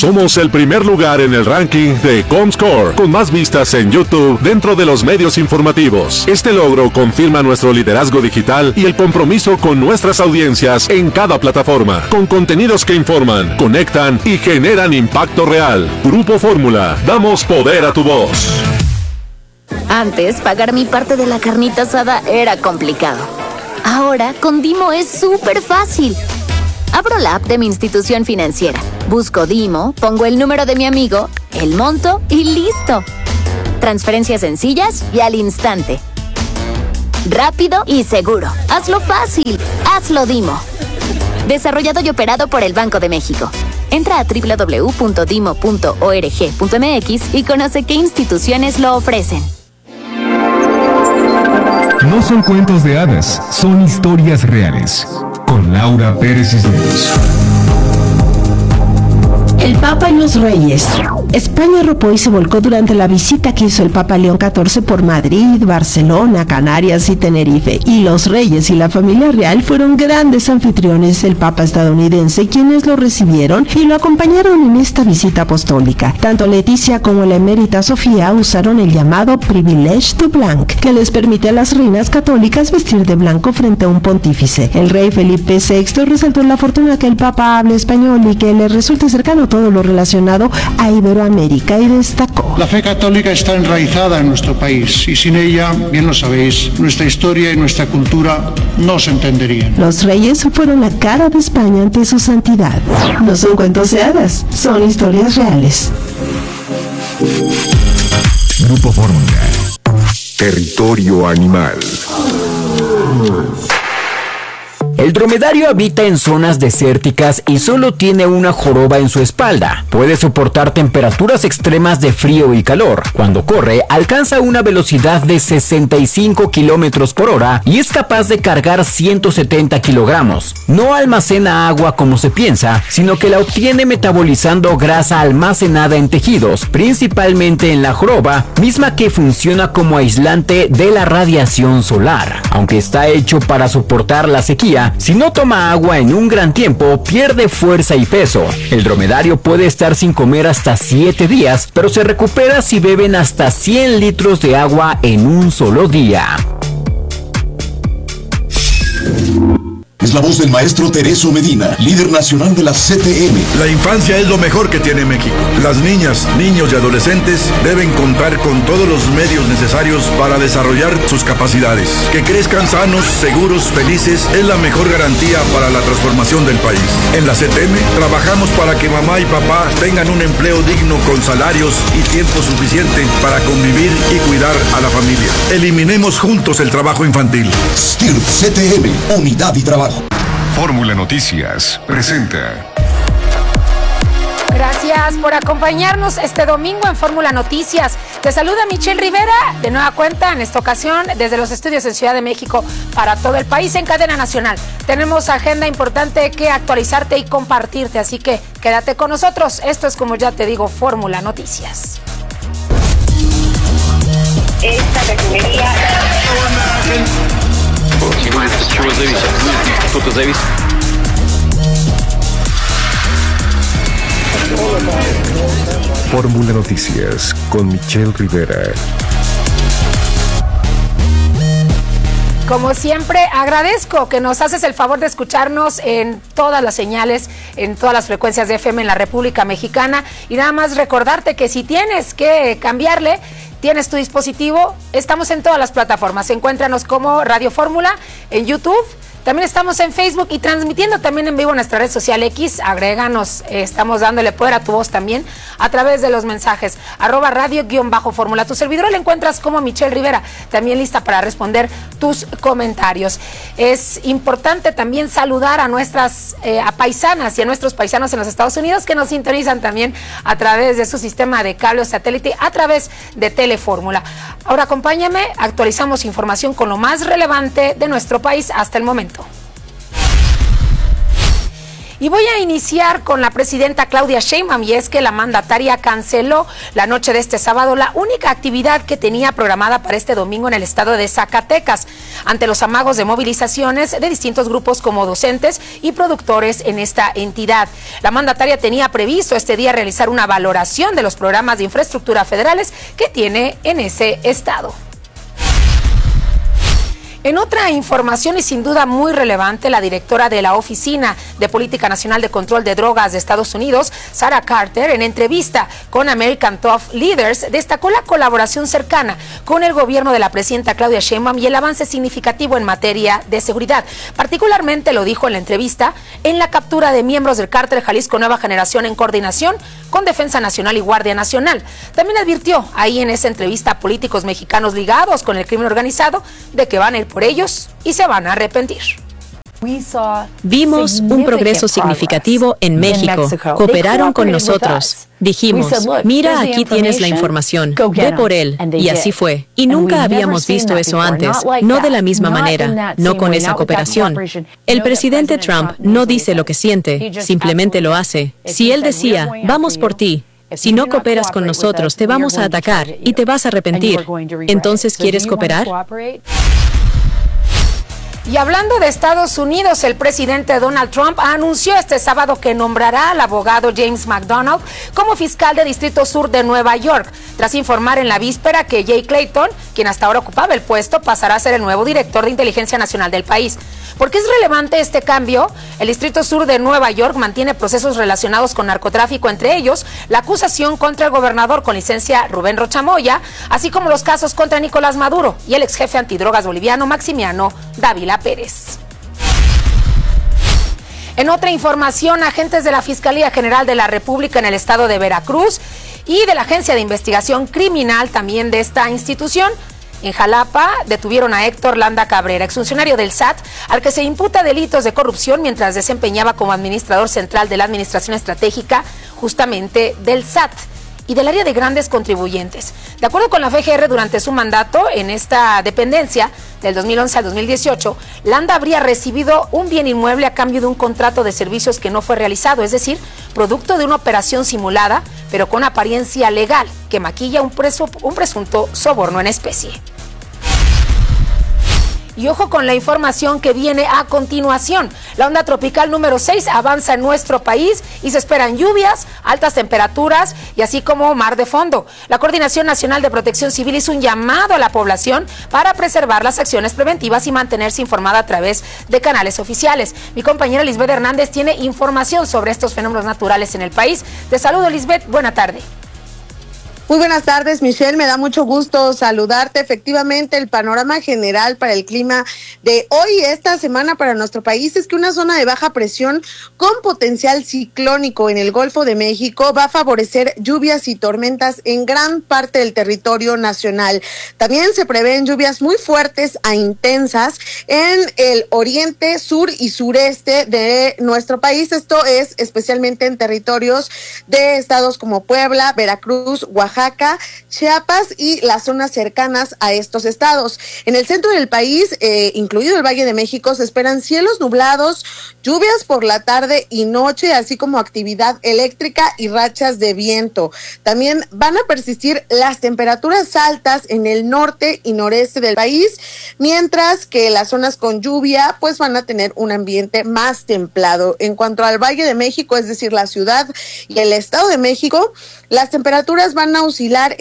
Somos el primer lugar en el ranking de Comscore, con más vistas en YouTube dentro de los medios informativos. Este logro confirma nuestro liderazgo digital y el compromiso con nuestras audiencias en cada plataforma, con contenidos que informan, conectan y generan impacto real. Grupo Fórmula, damos poder a tu voz. Antes, pagar mi parte de la carnita asada era complicado. Ahora, con Dimo es súper fácil. Abro la app de mi institución financiera, busco Dimo, pongo el número de mi amigo, el monto y listo. Transferencias sencillas y al instante. Rápido y seguro. Hazlo fácil. Hazlo Dimo. Desarrollado y operado por el Banco de México. Entra a www.dimo.org.mx y conoce qué instituciones lo ofrecen. No son cuentos de hadas, son historias reales. Con Laura Pérez Cisneros. El Papa y los Reyes. España arropó y se volcó durante la visita que hizo el Papa León XIV por Madrid, Barcelona, Canarias y Tenerife. Y los reyes y la familia real fueron grandes anfitriones del Papa estadounidense, quienes lo recibieron y lo acompañaron en esta visita apostólica. Tanto Leticia como la emérita Sofía usaron el llamado Privilège du Blanc, que les permite a las reinas católicas vestir de blanco frente a un pontífice. El rey Felipe VI resaltó la fortuna que el Papa hable español y que le resulte cercano todo lo relacionado a Iberoamérica, y destacó: la fe católica está enraizada en nuestro país y sin ella, bien lo sabéis, nuestra historia y nuestra cultura no se entenderían. Los reyes fueron la cara de España ante su santidad. No son cuentos de hadas, son historias reales. Grupo Fórmula. Territorio animal. El dromedario habita en zonas desérticas y solo tiene una joroba en su espalda. Puede soportar temperaturas extremas de frío y calor. Cuando corre, alcanza una velocidad de 65 kilómetros por hora y es capaz de cargar 170 kilogramos. No almacena agua como se piensa, sino que la obtiene metabolizando grasa almacenada en tejidos, principalmente en la joroba, misma que funciona como aislante de la radiación solar. Aunque está hecho para soportar la sequía, si no toma agua en un gran tiempo, pierde fuerza y peso. El dromedario puede estar sin comer hasta 7 días, pero se recupera si beben hasta 100 litros de agua en un solo día. Es la voz del maestro Tereso Medina, líder nacional de la CTM. La infancia es lo mejor que tiene México. Las niñas, niños y adolescentes deben contar con todos los medios necesarios para desarrollar sus capacidades. Que crezcan sanos, seguros, felices es la mejor garantía para la transformación del país. En la CTM trabajamos para que mamá y papá tengan un empleo digno con salarios y tiempo suficiente para convivir y cuidar a la familia. Eliminemos juntos el trabajo infantil. STIRP CTM, unidad y trabajo. Fórmula Noticias presenta. Gracias por acompañarnos este domingo en Fórmula Noticias. Te saluda Michelle Rivera, de nueva cuenta en esta ocasión desde los estudios en Ciudad de México para todo el país en cadena nacional. Tenemos agenda importante que actualizarte y compartirte, así que quédate con nosotros. Esto es, como ya te digo, Fórmula Noticias. Esta refinería... Fórmula Noticias con Michelle Rivera. Como siempre, agradezco que nos haces el favor de escucharnos en todas las señales, en todas las frecuencias de FM en la República Mexicana, y nada más recordarte que si tienes que cambiarle, tienes tu dispositivo, estamos en todas las plataformas. Encuéntranos como Radio Fórmula en YouTube. También estamos en Facebook y transmitiendo también en vivo en nuestra red social X. Agréganos, estamos dándole poder a tu voz también a través de los mensajes @radio_fórmula. Tu servidor la encuentras como Michelle Rivera, también lista para responder tus comentarios. Es importante también saludar a nuestras a paisanas y a nuestros paisanos en los Estados Unidos que nos sintonizan también a través de su sistema de cable o satélite, a través de Telefórmula. Ahora acompáñame, actualizamos información con lo más relevante de nuestro país hasta el momento. Y voy a iniciar con la presidenta Claudia Sheinbaum, y es que la mandataria canceló la noche de este sábado la única actividad que tenía programada para este domingo en el estado de Zacatecas, ante los amagos de movilizaciones de distintos grupos como docentes y productores en esta entidad. La mandataria tenía previsto este día realizar una valoración de los programas de infraestructura federales que tiene en ese estado. En otra información y sin duda muy relevante, la directora de la Oficina de Política Nacional de Control de Drogas de Estados Unidos, Sarah Carter, en entrevista con American Top Leaders, destacó la colaboración cercana con el gobierno de la presidenta Claudia Sheinbaum y el avance significativo en materia de seguridad. Particularmente, lo dijo en la entrevista, en la captura de miembros del cártel Jalisco Nueva Generación en coordinación con Defensa Nacional y Guardia Nacional. También advirtió ahí en esa entrevista a políticos mexicanos ligados con el crimen organizado de que van a ir por ellos y se van a arrepentir. Vimos un progreso significativo en México. Cooperaron con nosotros. Dijimos, mira, aquí tienes la información, ve por él. Y así fue. Y nunca habíamos visto eso antes, no de la misma manera, no con esa cooperación. El presidente Trump no dice lo que siente, simplemente lo hace. Si él decía, vamos por ti, si no cooperas con nosotros, te vamos a atacar y te vas a arrepentir. Entonces, ¿quieres cooperar? Y hablando de Estados Unidos, el presidente Donald Trump anunció este sábado que nombrará al abogado James McDonald como fiscal de Distrito Sur de Nueva York, tras informar en la víspera que Jay Clayton, quien hasta ahora ocupaba el puesto, pasará a ser el nuevo director de Inteligencia Nacional del país. ¿Por qué es relevante este cambio? El Distrito Sur de Nueva York mantiene procesos relacionados con narcotráfico, entre ellos la acusación contra el gobernador con licencia Rubén Rocha Moya, así como los casos contra Nicolás Maduro y el ex jefe antidrogas boliviano Maximiano Dávila Pérez. En otra información, agentes de la Fiscalía General de la República en el estado de Veracruz y de la Agencia de Investigación Criminal también de esta institución en Jalapa detuvieron a Héctor Landa Cabrera, exfuncionario del SAT, al que se imputa delitos de corrupción mientras desempeñaba como administrador central de la Administración Estratégica justamente del SAT y del área de grandes contribuyentes. De acuerdo con la FGR, durante su mandato en esta dependencia, del 2011 al 2018, Landa habría recibido un bien inmueble a cambio de un contrato de servicios que no fue realizado, es decir, producto de una operación simulada, pero con apariencia legal, que maquilla un presunto soborno en especie. Y ojo con la información que viene a continuación. La onda tropical número 6 avanza en nuestro país y se esperan lluvias, altas temperaturas y así como mar de fondo. La Coordinación Nacional de Protección Civil hizo un llamado a la población para preservar las acciones preventivas y mantenerse informada a través de canales oficiales. Mi compañera Lisbeth Hernández tiene información sobre estos fenómenos naturales en el país. Te saludo, Lisbeth. Buena tarde. Muy buenas tardes, Michelle, me da mucho gusto saludarte. Efectivamente, el panorama general para el clima de hoy, esta semana para nuestro país, es que una zona de baja presión con potencial ciclónico en el Golfo de México va a favorecer lluvias y tormentas en gran parte del territorio nacional. También se prevén lluvias muy fuertes a intensas en el oriente, sur y sureste de nuestro país. Esto es especialmente en territorios de estados como Puebla, Veracruz, Oaxaca, Chiapas y las zonas cercanas a estos estados. En el centro del país, incluido el Valle de México, se esperan cielos nublados, lluvias por la tarde y noche, así como actividad eléctrica y rachas de viento. También van a persistir las temperaturas altas en el norte y noreste del país, mientras que las zonas con lluvia pues van a tener un ambiente más templado. En cuanto al Valle de México, es decir, la ciudad y el Estado de México, las temperaturas van a oscilar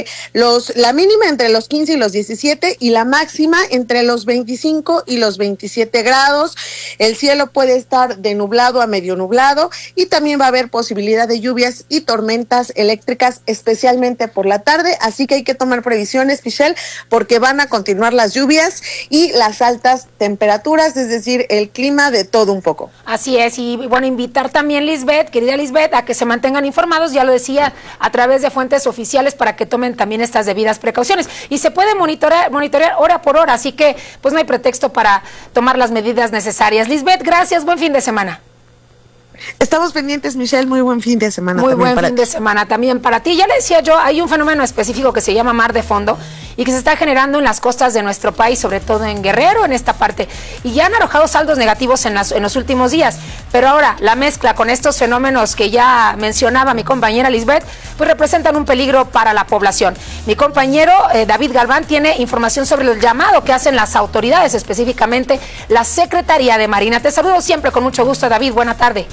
la mínima entre los 15 y los 17 y la máxima entre los 25 y los 27 grados. El cielo puede estar de nublado a medio nublado y también va a haber posibilidad de lluvias y tormentas eléctricas, especialmente por la tarde. Así que hay que tomar previsiones, Michelle, porque van a continuar las lluvias y las altas temperaturas, es decir, el clima de todo un poco. Así es, y bueno, invitar también, Lisbeth, querida Lisbeth, a que se mantengan informados, ya lo decía, a través de fuentes oficiales para que tomen también estas debidas precauciones. Y se puede monitorear hora por hora, así que pues no hay pretexto para tomar las medidas necesarias. Lisbeth, gracias, buen fin de semana. Estamos pendientes, Michelle, muy buen fin de semana. Muy buen fin de semana también para ti. Ya le decía yo, hay un fenómeno específico que se llama mar de fondo y que se está generando en las costas de nuestro país, sobre todo en Guerrero, en esta parte, y ya han arrojado saldos negativos en los últimos días. Pero ahora la mezcla con estos fenómenos que ya mencionaba mi compañera Lisbeth, pues representan un peligro para la población. Mi compañero David Galván tiene información sobre el llamado que hacen las autoridades, específicamente la Secretaría de Marina. Te saludo siempre con mucho gusto, David. Buena tarde.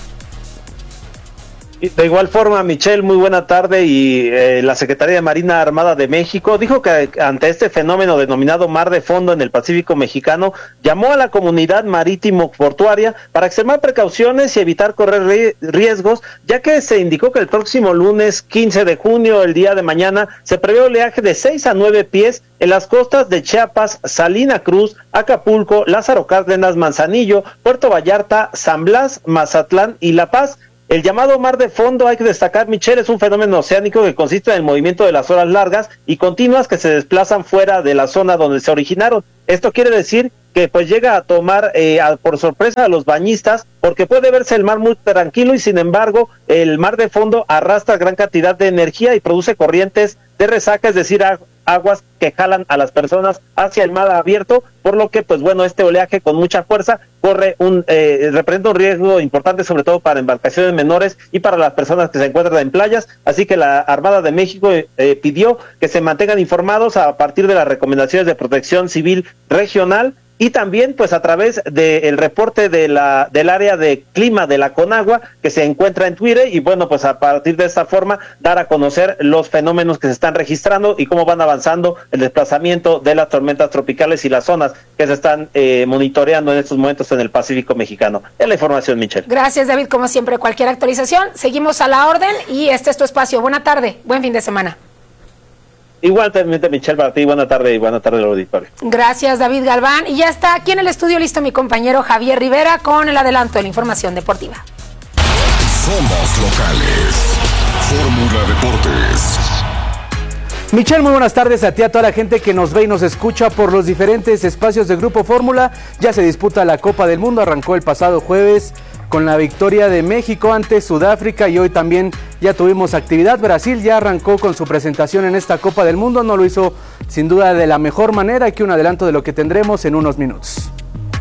De igual forma, Michelle, muy buena tarde. Y la Secretaría de Marina Armada de México dijo que ante este fenómeno denominado mar de fondo en el Pacífico mexicano, llamó a la comunidad marítimo portuaria para extremar precauciones y evitar correr riesgos, ya que se indicó que el próximo lunes 15 de junio, el día de mañana, se prevé oleaje de 6 a 9 pies en las costas de Chiapas, Salina Cruz, Acapulco, Lázaro Cárdenas, Manzanillo, Puerto Vallarta, San Blas, Mazatlán y La Paz. El llamado mar de fondo, hay que destacar, Michelle, es un fenómeno oceánico que consiste en el movimiento de las olas largas y continuas que se desplazan fuera de la zona donde se originaron. Esto quiere decir que pues llega a tomar por sorpresa a los bañistas, porque puede verse el mar muy tranquilo y sin embargo el mar de fondo arrastra gran cantidad de energía y produce corrientes de resaca, es decir, aguas que jalan a las personas hacia el mar abierto, por lo que pues bueno, este oleaje con mucha fuerza representa un riesgo importante, sobre todo para embarcaciones menores y para las personas que se encuentran en playas. Así que la Armada de México pidió que se mantengan informados a partir de las recomendaciones de Protección Civil Regional y también pues a través del reporte del área de clima de la Conagua, que se encuentra en Twitter, y bueno, pues a partir de esta forma dar a conocer los fenómenos que se están registrando y cómo van avanzando el desplazamiento de las tormentas tropicales y las zonas que se están monitoreando en estos momentos en el Pacífico mexicano. Es la información, Michelle. Gracias, David. Como siempre, cualquier actualización, seguimos a la orden y este es tu espacio. Buena tarde, buen fin de semana. Igualmente, Michelle, para ti, buena tarde y buena tarde al auditorio. Gracias, David Galván. Y ya está aquí en el estudio listo mi compañero Javier Rivera con el adelanto de la información deportiva. Somos locales. Fórmula Deportes. Michelle, muy buenas tardes a ti, a toda la gente que nos ve y nos escucha por los diferentes espacios de Grupo Fórmula. Ya se disputa la Copa del Mundo, arrancó el pasado jueves con la victoria de México ante Sudáfrica y hoy también ya tuvimos actividad. Brasil ya arrancó con su presentación en esta Copa del Mundo, no lo hizo sin duda de la mejor manera. Aquí un adelanto de lo que tendremos en unos minutos.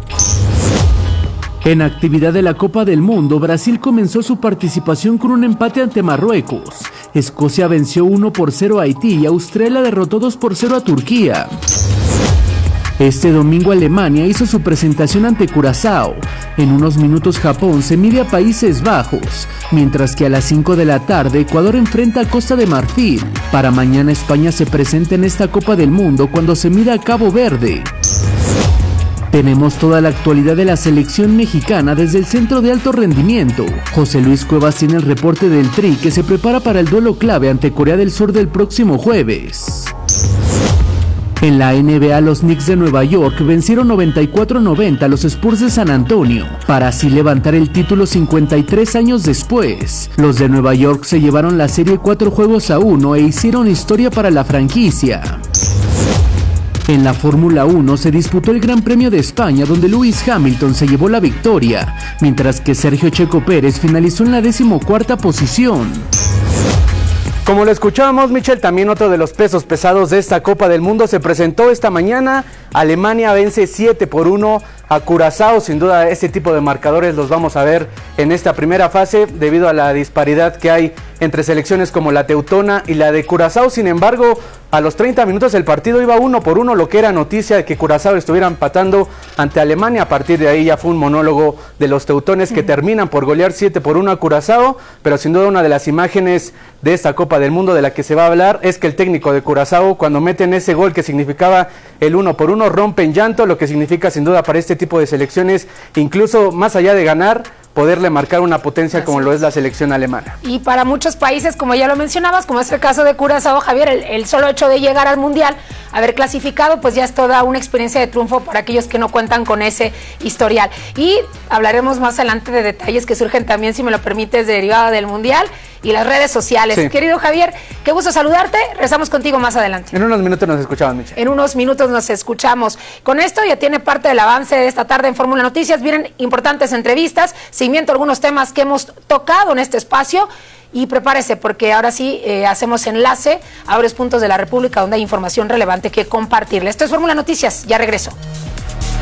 En actividad de la Copa del Mundo, Brasil comenzó su participación con un empate ante Marruecos. Escocia venció 1-0 a Haití y Australia derrotó 2-0 a Turquía. Este domingo Alemania hizo su presentación ante Curazao. En unos minutos Japón se mide a Países Bajos, mientras que a las 5 de la tarde Ecuador enfrenta a Costa de Marfil. Para mañana España se presenta en esta Copa del Mundo cuando se mida a Cabo Verde. Tenemos toda la actualidad de la selección mexicana desde el Centro de Alto Rendimiento. José Luis Cuevas tiene el reporte del Tri que se prepara para el duelo clave ante Corea del Sur del próximo jueves. En la NBA, los Knicks de Nueva York vencieron 94-90 a los Spurs de San Antonio, para así levantar el título 53 años después. Los de Nueva York se llevaron la serie 4-1 e hicieron historia para la franquicia. En la Fórmula 1 se disputó el Gran Premio de España, donde Lewis Hamilton se llevó la victoria, mientras que Sergio Checo Pérez finalizó en la 14ª posición. Como lo escuchábamos, Michelle, también otro de los pesos pesados de esta Copa del Mundo se presentó esta mañana. Alemania vence 7-1 a Curazao. Sin duda, este tipo de marcadores los vamos a ver en esta primera fase debido a la disparidad que hay entre selecciones como la teutona y la de Curazao. Sin embargo, a los 30 minutos el partido iba 1-1, lo que era noticia de que Curazao estuviera empatando ante Alemania. A partir de ahí ya fue un monólogo de los teutones que terminan por golear 7-1 a Curazao, pero sin duda una de las imágenes de esta Copa del Mundo de la que se va a hablar es que el técnico de Curazao, cuando meten ese gol que significaba el 1-1, rompe en llanto, lo que significa sin duda para este tipo de selecciones, incluso más allá de ganar, poderle marcar una potencia como lo es la selección alemana. Y para muchos países, como ya lo mencionabas, como es el caso de Curazao, Javier, el solo hecho de llegar al Mundial, haber clasificado, pues ya es toda una experiencia de triunfo para aquellos que no cuentan con ese historial. Y hablaremos más adelante de detalles que surgen también, si me lo permites, derivada del Mundial y las redes sociales. Sí. Querido Javier, qué gusto saludarte, rezamos contigo más adelante. En unos minutos nos escuchamos, Michelle. En unos minutos nos escuchamos. Con esto ya tiene parte del avance de esta tarde en Fórmula Noticias. Vienen importantes entrevistas, seguimiento a algunos temas que hemos tocado en este espacio y prepárese porque ahora sí hacemos enlace a varios puntos de la República donde hay información relevante que compartirle. Esto es Fórmula Noticias, ya regreso.